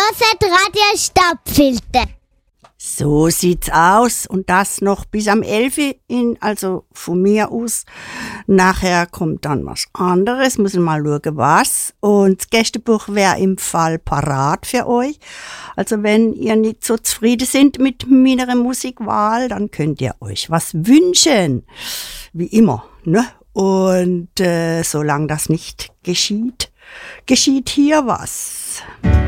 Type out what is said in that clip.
hört Radio Stadtfilter. So sieht's aus. Und das noch bis am 11. Also von mir aus. Nachher kommt dann was anderes. Muss ich mal schauen, was. Und das Gästebuch wäre im Fall parat für euch. Also wenn ihr nicht so zufrieden seid mit meiner Musikwahl, dann könnt ihr euch was wünschen. Wie immer, ne? Und solange das nicht geschieht, geschieht hier was.